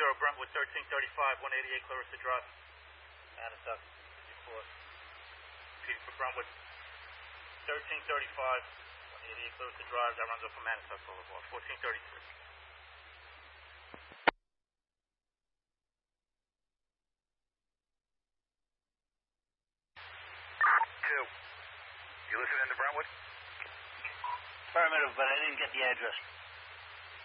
Brentwood, 1335, 188 Clarissa Drive. Manatuck, report. Repeating for Brentwood, 1335, 188 Clarissa Drive. That runs up from Manatuck Boulevard, 1433. Two. You listening to Brentwood? Affirmative, but I didn't get the address.